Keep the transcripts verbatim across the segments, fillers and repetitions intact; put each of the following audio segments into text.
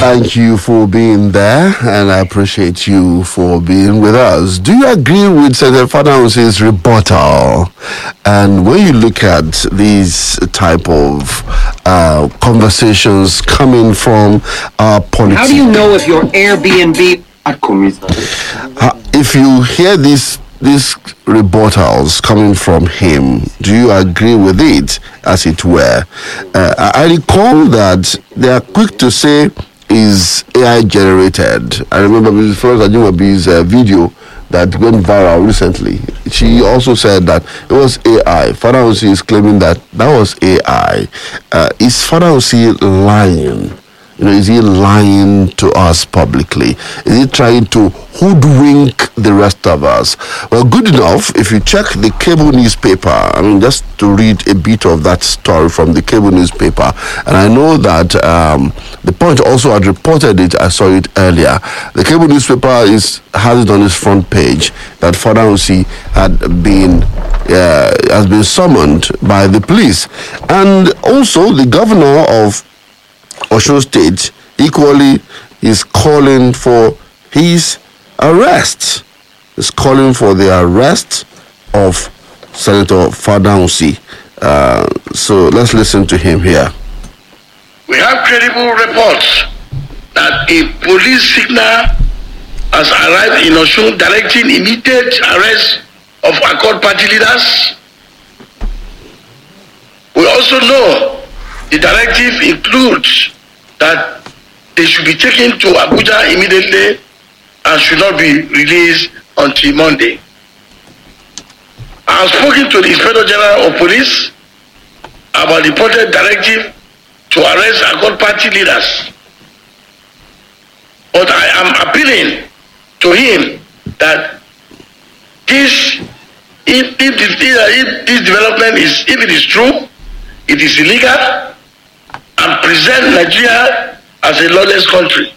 thank you for being there, and I appreciate you for being with us. Do you agree with Senator Fadamsi's rebuttal? And when you look at these type of uh, conversations coming from our politics, how do you know if your Airbnb? Uh, if you hear these these rebuttals coming from him, do you agree with it, as it were? Uh, I I recall that they are quick to say is A I generated. I remember Missus Florence Ajimabi's uh, video that went viral recently. She also said that it was A I. Fadamsi is claiming that that was A I. Uh, is Fadamsi lying? You know, is he lying to us publicly? Is he trying to hoodwink the rest of us? Well, good enough, if you check the cable newspaper, I mean, just to read a bit of that story from the cable newspaper, and I know that um, the Punch also had reported it, I saw it earlier. The cable newspaper is has it on its front page that Fadamsi had been, uh, has been summoned by the police. And also the governor of Osun State equally is calling for his arrest. Is calling for the arrest of Senator Fadamsi. Uh, so let's listen to him here. We have credible reports that a police signal has arrived in Osun directing immediate arrest of Accord party leaders. We also know the directive includes that they should be taken to Abuja immediately and should not be released until Monday. I have spoken to the Inspector General of Police about the reported directive to arrest Accord party leaders. But I am appealing to him that this, if, if, this, if this development is, if it is true, it is illegal, and present Nigeria as a lawless country.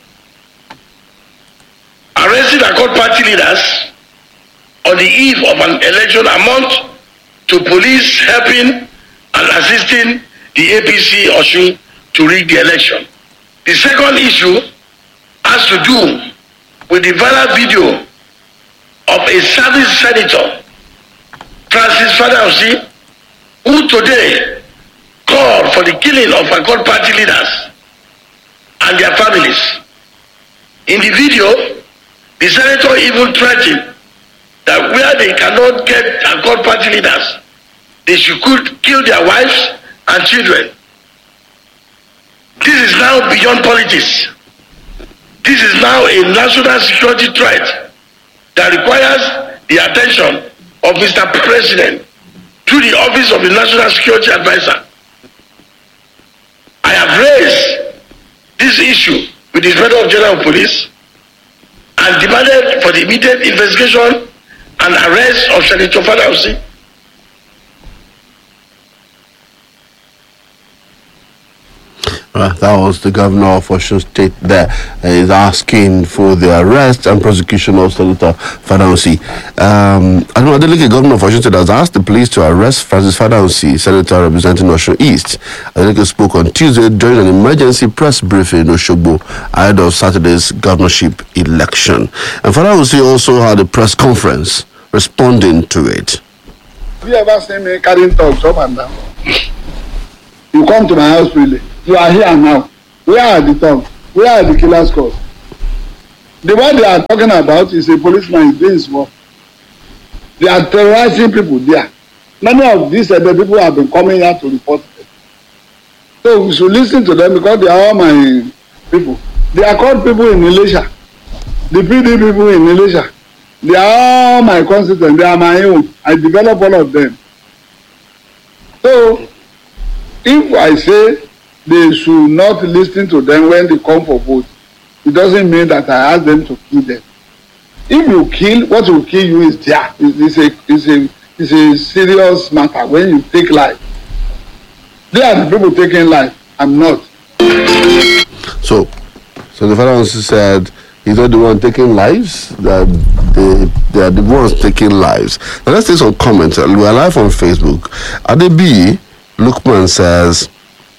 Arresting Accord party leaders on the eve of an election amount to police helping and assisting the A P C Osun to rig the election. The second issue has to do with the viral video of a service senator, Francis Fadamsi, who today called for the killing of Accord party leaders and their families. In the video, the senator even threatened that where they cannot get Accord party leaders, they should kill their wives and children. This is now beyond politics. This is now a national security threat that requires the attention of Mister President through the Office of the National Security Advisor. I have raised this issue with the Inspector General of Police and demanded for the immediate investigation and arrest of Senator Fadamsi. Uh, that was the governor of Osun State there. Uh, is asking for the arrest and prosecution of Senator Fadamsi. Um, I don't know, Adeleke, governor of Osun State, has asked the police to arrest Francis Fadamsi, senator representing Osun East. Adeleke spoke on Tuesday during an emergency press briefing in Osogbo ahead of Saturday's governorship election. And Fadamsi also had a press conference responding to it. Have you ever seen me carrying dogs up and down? You come to my house really. You are here now. Where are the thugs? Where are the killer squad? The one they are talking about is a policeman is doing his work. They are terrorizing people there. Many of these other people have been coming here to report them. So we should listen to them because they are all my people. They are called people in Malaysia. The P D people in Malaysia. They are all my constituents. They are my own. I develop all of them. So if I say they should not listen to them when they come for vote, it doesn't mean that I ask them to kill them. If you kill, what will kill you is there. It's a, it's a, it's a serious matter when you take life. They are the people taking life. I'm not. So, so the father also said he's not the one taking lives, that they, they are the ones taking lives. Now let's take some comments. We are live on Facebook. Adebi Lukman says,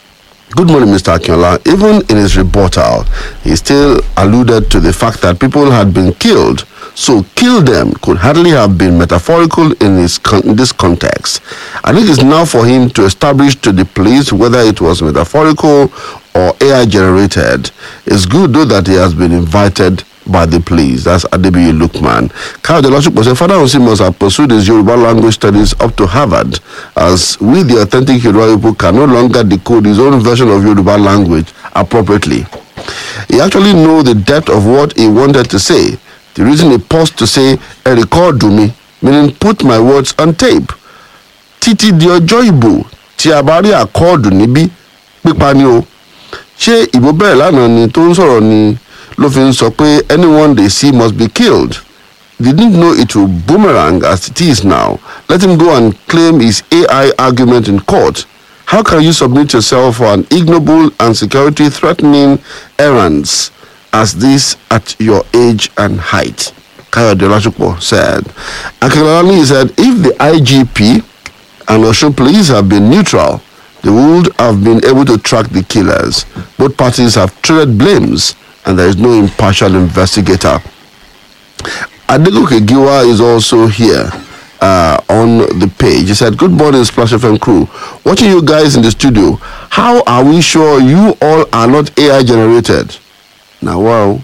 Good morning, Mister Akinola. Even in his rebuttal, he still alluded to the fact that people had been killed. So kill them could hardly have been metaphorical in, his con- in this context. I think it's now for him to establish to the police whether it was metaphorical or A I generated. It's good though that he has been invited by the police. That's Adebiyi Lukman. Kyle Delashuk said, Father Osi must have pursued his Yoruba language studies up to Harvard, as we, the authentic Yoruba people, can no longer decode his own version of Yoruba language appropriately. He actually knew the depth of what he wanted to say. The reason he paused to say, "A record to me," meaning put my words on tape. Titi di ọjọ́ ìbò tí a bá rí àkọọ́dù níbí pípa ni o. Ṣé ìbò bẹ́ẹ̀ lánàá ni tó ń sọ̀rọ̀ ni ló fi ń sọ pé anyone they see must be killed? They didn't know it will boomerang as it is now. Let him go and claim his A I argument in court. How can you submit yourself for an ignoble and security-threatening errands as this at your age and height? Kayode Olasupo said. Akinlolani said, if the I G P and Osun police have been neutral, they would have been able to track the killers. Both parties have traded blames, and there is no impartial investigator. Adegoke Giwa is also here uh, on the page. He said, good morning, Splash F M crew. Watching you guys in the studio, how are we sure you all are not A I generated? Now, wow.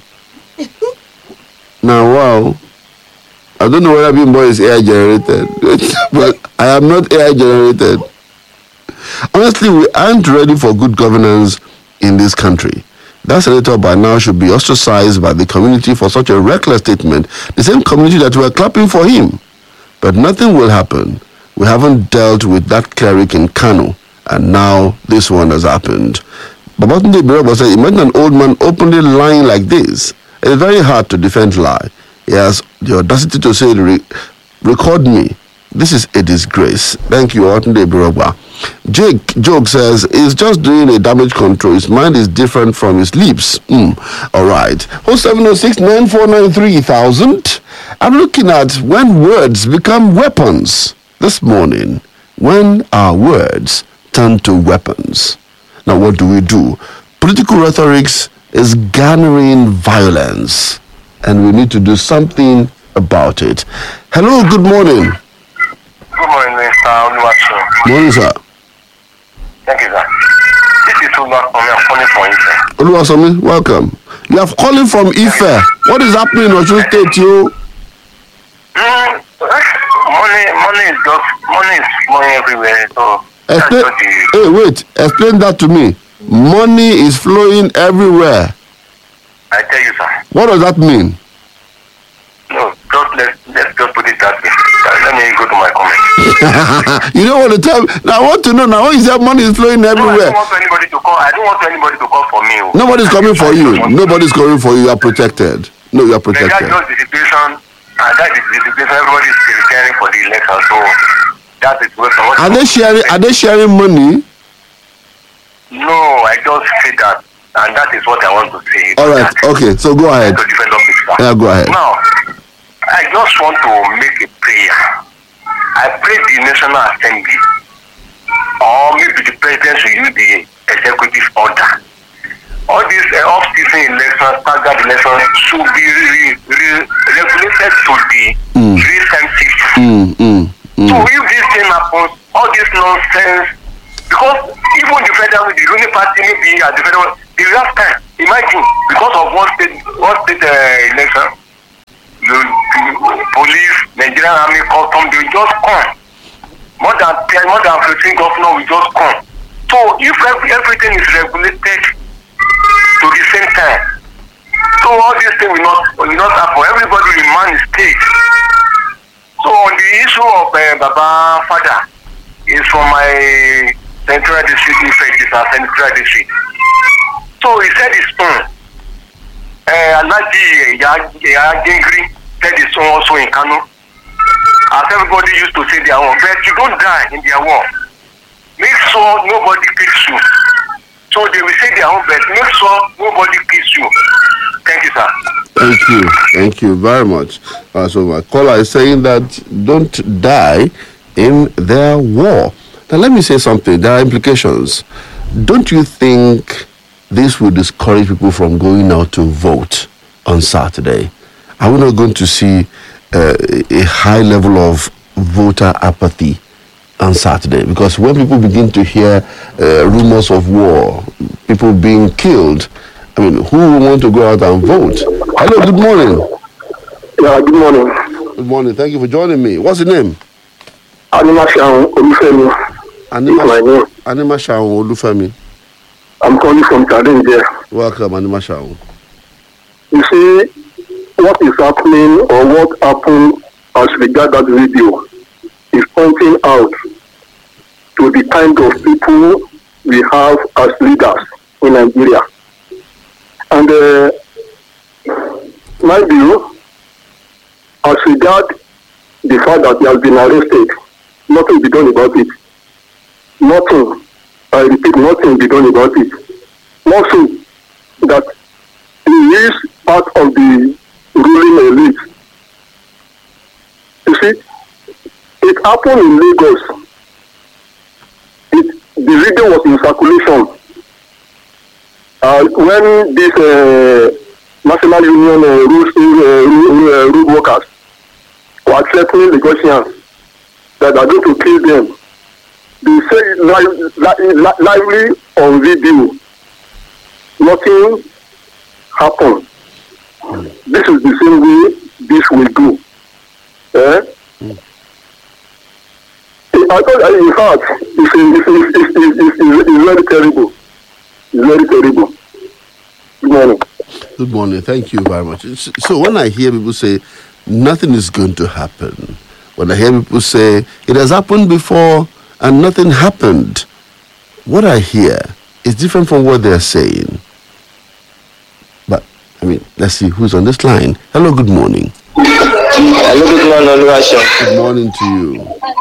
Now, wow. I don't know whether Bimbo is A I generated, but I am not A I generated. Honestly, we aren't ready for good governance in this country. That senator by now should be ostracized by the community for such a reckless statement, the same community that were clapping for him. But nothing will happen. We haven't dealt with that cleric in Kano, and now this one has happened. Babatunde Biraba said, imagine an old man openly lying like this. It's very hard to defend lie. He has the audacity to say, Re- record me. This is a disgrace. Thank you, Babatunde Biraba. Jake Joke says, he's just doing a damage control. His mind is different from his lips. Mm. All right. oh seven oh six, nine four nine three thousand. I'm looking at when words become weapons this morning. When our words turn to weapons. Now, what do we do? Political rhetoric is garnering violence, and we need to do something about it. Hello, good morning. Good morning, Mister Oluwaso. Morning, sir. Thank you, sir. This is Oluwasomi. I'm calling from Ife. Oluwasomi, welcome. You are calling from Ife. What is happening in Osun State, you? Mm, money, money is just money is flowing everywhere. So Explain, that's just hey, wait. Explain that to me. Money is flowing everywhere. I tell you, sir. What does that mean? No, just let's let's just put it that way. Let me go to my comment. You don't want to tell me. Now, I want to know. Now, when you say money is flowing No, I everywhere, don't want anybody to call. I don't want anybody to call for me. oh. nobody's coming for you. Nobody's coming for you. You are protected. No, you are But that's protected. just the situation, and that is the situation. Everybody is preparing for the election, so that is what. what Are they sharing? Are they sharing money? No, I just say that, and that is what I want to say. All right. Okay. So go ahead. To develop it, sir. Yeah, go ahead. Now, I just want to make a prayer. I pray the National Assembly, or maybe the President should use the executive order. All these uh, off-season elections, staggered elections, should be re- re- regulated to the Mm. three census. Mm, mm, So mm. if this thing happens, all this nonsense, because even the federal, the ruling party may be at the federal, the last time, imagine, because of one state, one state uh, election, the, the police, Nigerian army, custom, they just come. More than ten, more than fifteen governors will just come. So if every, everything is regulated to the same time, so all these things will not will not happen. Everybody will man his state. So on the issue of uh, Baba Father, is from my central district, effect is our central district. So he said his own. Uh, Alaji Yajingri said his own also in Kano. As everybody used to say their own, but you don't die in their war. Make sure nobody kills you. So they will say their own, but make sure nobody kills you. Thank you, sir. Thank you. Thank you very much. Uh, so my caller is saying that don't die in their war. Now let me say something. There are implications. don't you think this will discourage people from going out to vote on Saturday? Are we not going to see uh, a high level of voter apathy on Saturday? Because when people begin to hear uh, rumors of war, people being killed, I mean, who will want to go out and vote? Hello, good morning. Yeah, good morning. Good morning. Thank you for joining me. What's your name? Anima Shaun Olufemi. Anima, my name. Anima Shaun Olufemi. I'm calling from Challenge there. Welcome, Anima Shaun. You see, what is happening or what happened as regard that video is pointing out to the kind of people we have as leaders in Nigeria. And uh, my view, as regard the fact that he has been arrested, nothing will be done about it. Nothing, I repeat, nothing will be done about it. Also, that he is part of the ruling elite. You see, it happened in Lagos. It, the video was in circulation. Uh, when this uh, National Union uh, road, uh, road workers were threatening the Gaussians that they are going to kill them, they say it live, li- lively on video. Nothing happened. This is the same way this will go. Eh? Mm. I thought, in fact, it's, it's, it's, it's, it's, it's very terrible. It's very terrible. Good morning. Good morning. Thank you very much. So when I hear people say nothing is going to happen, when I hear people say it has happened before and nothing happened, what I hear is different from what they're saying. But, I mean, let's see who's on this line. Hello, good morning. Hello, good morning, Oluwaseun. Good morning to you.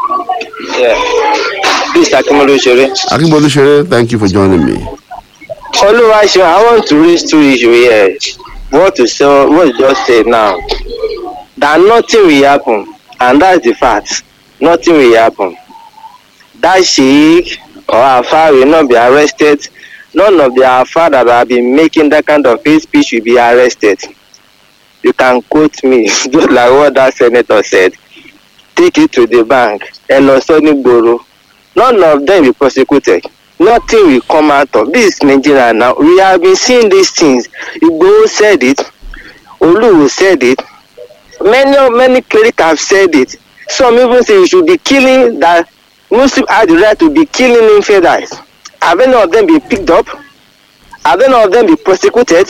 Yeah. This is Akimolu Shere. Akimolu Shere, thank you for joining me. Oluwaseun, I want to raise two issues here. What to say, what you just said now. That nothing will happen, and that's the fact. Nothing will happen. That sheikh or Afar will not be arrested. None of the Afar that have been making that kind of hate speech will be arrested. You can quote me, just like what that senator said. Take it to the bank. Elosonigboro. None of them will be prosecuted. Nothing will come out of this Nigeria now. We have been seeing these things. Igboho said it. Olu said it. Many many clerics have said it. Some even say we should be killing that Muslims have the right to be killing infidels. Have any of them been picked up? Have any of them been prosecuted?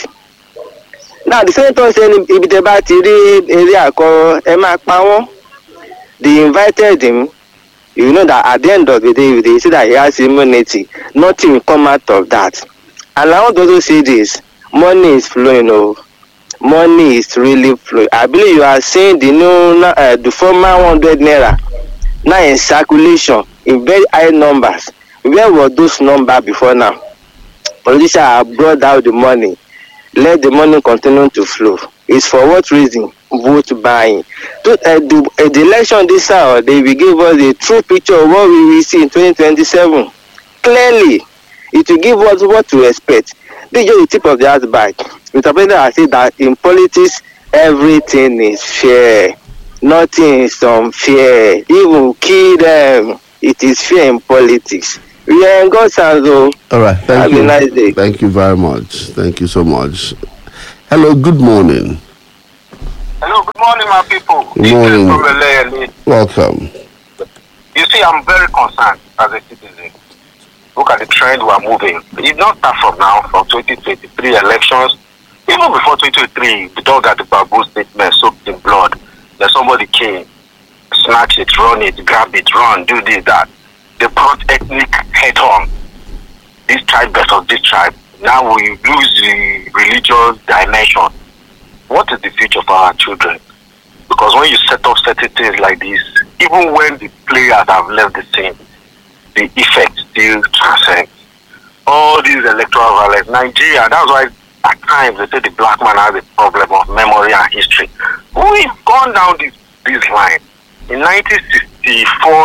Now the senator said ibi tẹ́ bá ti rí area kan ẹ máa pa wọ́n. They invited him. You know that at the end of the day, they say that he has immunity. Nothing will come out of that. And I want to also say this: money is flowing. Oh, money is really flowing. I believe you are seeing the new, uh, the former one hundred naira now in circulation in very high numbers. Where were those numbers before now? Politicians have brought out the money. Let the money continue to flow. It's for what reason? Vote buying. To, uh, the, uh, the election this hour, they will give us a true picture of what we will see in twenty twenty-seven. Clearly, it will give us what to expect. This is just the tip of the iceberg. Mister President has said that in politics, everything is fair. Nothing is unfair. Even kill them. It is fair in politics. We are in God's hands, though. All right. Thank Have you. a nice day. Thank you very much. Thank you so much. Hello. Good morning. Hello, good morning, my people. Good morning. From L A. Welcome. You see, I'm very concerned as a citizen. Look at the trend we're moving. It don't start from now, from twenty twenty-three elections. Even before twenty twenty-three, the dog at the bamboo statement soaked in blood. Then somebody came, snatch it, run it, grab it, run, do this, that. They brought ethnic head on. This tribe versus this tribe. Now we lose the religious dimension. What is the future for our children? Because when you set up certain things like this, even when the players have left the scene, the effect still transcends. All these electoral violence, Nigeria, that's why at times they say the black man has a problem of memory and history. We've gone down this, this line. In nineteen sixty-four, sixty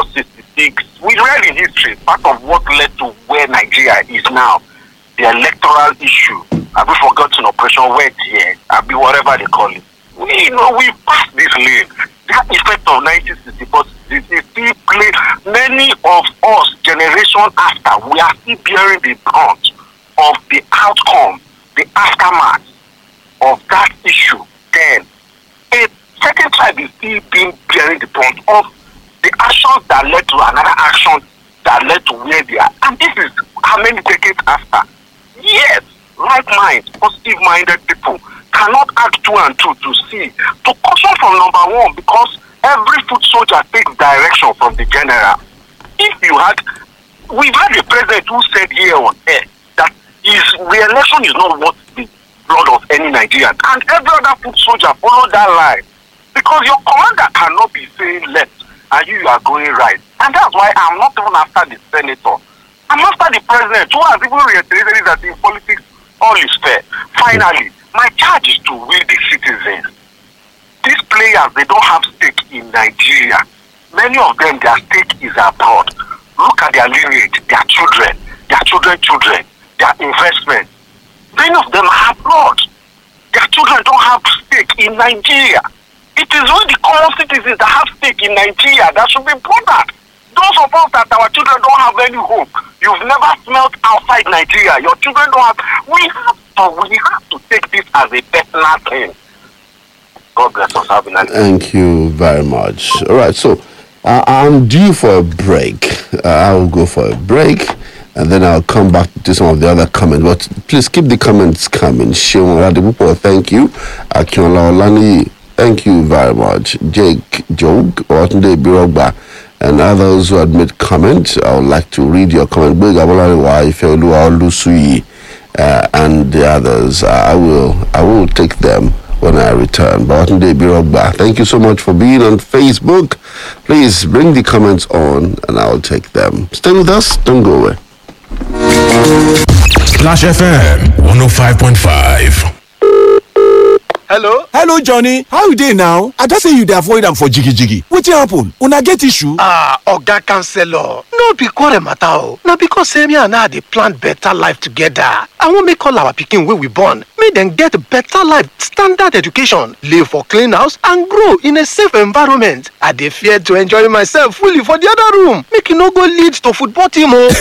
the, we read in history, part of what led to where Nigeria is now, the electoral issue. Have we forgotten Operation Wet here? Have we whatever they call it? We you know we passed this lane. That effect of nineteen sixty-four is still played. Many of us, generation after, we are still bearing the brunt of the outcome, the aftermath of that issue. Then, a second tribe is still being bearing the brunt of the actions that led to another action that led to where they are. And this is how many decades after. Yes, like-minded, positive-minded people cannot add two and two to see, to caution from number one, because every foot soldier takes direction from the general. If you had, we've had a president who said here on air that his re-election is not worth the blood of any Nigerian, and every other foot soldier followed that line, because your commander cannot be saying left and you are going right. And that's why I'm not even after the senator. I'm after the president, who has even reiterated that in politics all is fair. Finally, my charge is to will the citizens. These players, they don't have stake in Nigeria. Many of them, their stake is abroad. Look at their lineage, their children, their children's children, their investment. Many of them are abroad. Their children don't have stake in Nigeria. It is only the common citizens that have stake in Nigeria that should be bothered. Those of us that our children don't have any hope, you've never smelled outside Nigeria, your children don't have, we have to, we have to take this as a personal thing. God bless us. Have a nice day. Thank you very much. All right, so uh, I'm due for a break. Uh, I will go for a break, and then I'll come back to some of the other comments. But please keep the comments coming. Sheon Radibupo, thank you. Akinola Olani, thank you very much. Jake Jog, Otunde Birogba, and others who had made comments. I would like to read your comment. Big Abolariwa, Ifeoluwa Olusui, uh, and the others. I will, I will take them when I return. Babatunde Birogba, thank you so much for being on Facebook. Please bring the comments on, and I'll take them. Stay with us. Don't go away. Splash F M one oh five point five. Hello? Hello, Johnny. How you dey now? I just say you dey avoid am for jiggy jiggy. Wetin happen? Una get issue? Ah, Oga Counselor. No be quarrel matter o. Na because say me and I dey plan better life together. I wan make all our pikin wey we born, make dem get better life, standard education, live for clean house, and grow in a safe environment. I dey fear to enjoy myself fully for the other room. Make e no go lead to football team o.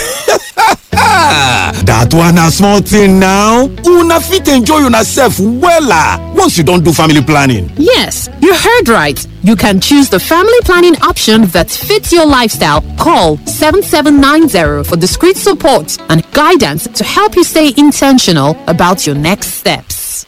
That one na small thing now. Una fit enjoy yourself wella once you don do family planning. Yes, you heard right. You can choose the family planning option that fits your lifestyle. Call seven seven nine zero for discreet support and guidance to help you stay intentional about your next steps.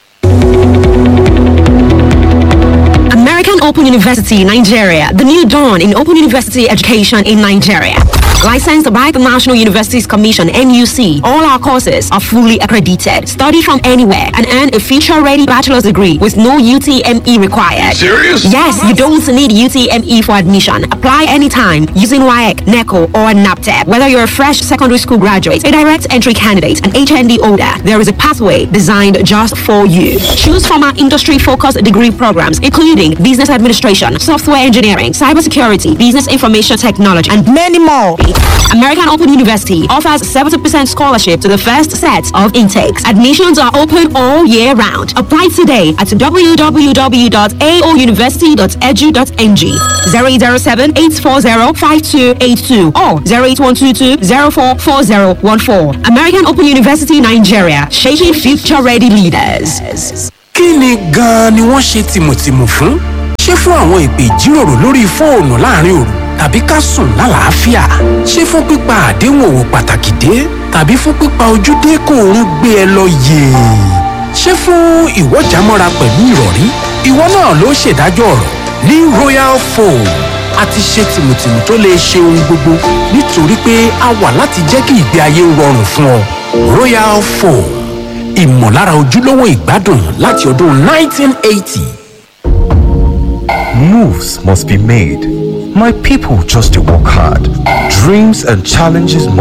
American Open University, Nigeria. The new dawn in open university education in Nigeria. Licensed by the National Universities Commission, N U C, all our courses are fully accredited. Study from anywhere and earn a future-ready bachelor's degree with no U T M E required. Serious? Yes, you don't need U T M E for admission. Apply anytime using W A E C, NECO, or NAPTEP. Whether you're a fresh secondary school graduate, a direct entry candidate, an H N D holder, there is a pathway designed just for you. Choose from our industry-focused degree programs, including business administration, software engineering, cybersecurity, business information technology, and many more. American Open University offers seventy percent scholarship to the first set of intakes. Admissions are open all year round. Apply today at w w w dot a o university dot e d u dot n g, zero eight zero seven, eight four zero, five two eight two or zero eight one two two, zero four four zero one four. American Open University Nigeria, shaping future-ready leaders. Kí ni gan-an ni wọ́n ṣe tìmùtìmù fún? Ṣé fún àwọn ìpè ìjíròrò lórí fóònù láàrin òru? Tàbí ká sùn lálàáfíà? Ṣé fún pípa àdéhùn òwò pàtàkì dé? Tàbí fún pípa ojúdé kó oorun gbé ẹ lọ yèè? Ṣé fún ìwọ́jàmọ́ra pẹ̀lú ìrọ̀rí? Ìwọ náà ló ṣèdájọ́ ọ̀rọ̀ ní Royal Foam. A ti ṣe tìmùtìmù tó lè ṣe ohun gbogbo nítorí pé a wà láti jẹ́ kí ìgbé ayé rọrùn fún ọ. Royal Foam, ìmọ̀lára ojúlówó ìgbádùn láti ọdún nineteen eighty. Moves must be made. My people just to work hard. Dreams and challenges must